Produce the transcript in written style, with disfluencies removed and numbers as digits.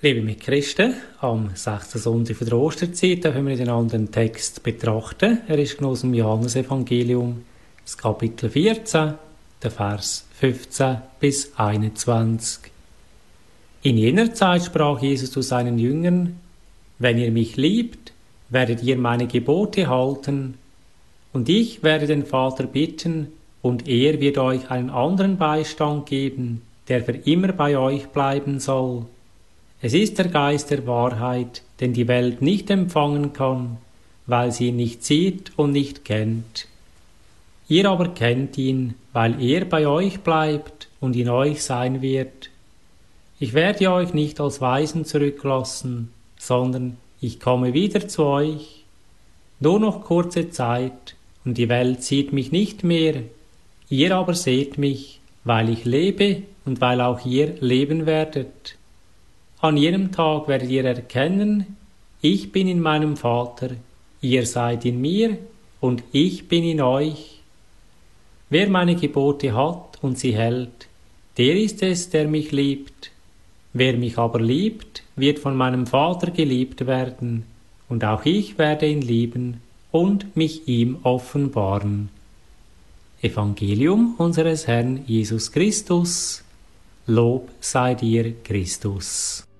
Liebe Mitchristen, am 6. Sonntag der Osterzeit dürfen wir den anderen Text betrachten. Er ist aus dem Johannesevangelium, das Kapitel 14, der Vers 15 bis 21. In jener Zeit sprach Jesus zu seinen Jüngern: Wenn ihr mich liebt, werdet ihr meine Gebote halten, und ich werde den Vater bitten, und er wird euch einen anderen Beistand geben, der für immer bei euch bleiben soll. Es ist der Geist der Wahrheit, den die Welt nicht empfangen kann, weil sie ihn nicht sieht und nicht kennt. Ihr aber kennt ihn, weil er bei euch bleibt und in euch sein wird. Ich werde euch nicht als Waisen zurücklassen, sondern ich komme wieder zu euch. Nur noch kurze Zeit, und die Welt sieht mich nicht mehr. Ihr aber seht mich, weil ich lebe und weil auch ihr leben werdet. An jenem Tag werdet ihr erkennen, ich bin in meinem Vater, ihr seid in mir und ich bin in euch. Wer meine Gebote hat und sie hält, der ist es, der mich liebt. Wer mich aber liebt, wird von meinem Vater geliebt werden, und auch ich werde ihn lieben und mich ihm offenbaren. Evangelium unseres Herrn Jesus Christus. Lob sei dir, Christus.